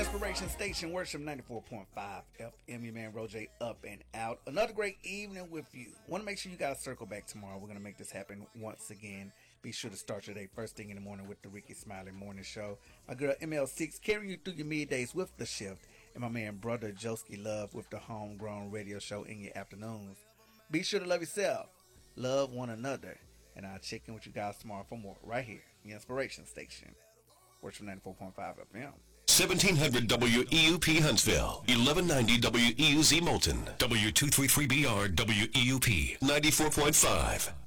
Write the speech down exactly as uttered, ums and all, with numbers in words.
Inspiration Station, Worship ninety-four point five F M. Your man Roger up and out. Another great evening with you. Want to make sure you guys circle back tomorrow. We're going to make this happen once again. Be sure to start your day first thing in the morning with the Ricky Smiley Morning Show. My girl M L six carrying you through your middays with The Shift. And my man brother Joski Love with the Homegrown Radio Show in your afternoons. Be sure to love yourself, love one another. And I'll check in with you guys tomorrow for more right here. The Inspiration Station. Worship ninety-four point five F M. seventeen hundred W E U P Huntsville, eleven ninety W E U Z Moulton, W two thirty-three B R W E U P, ninety-four point five.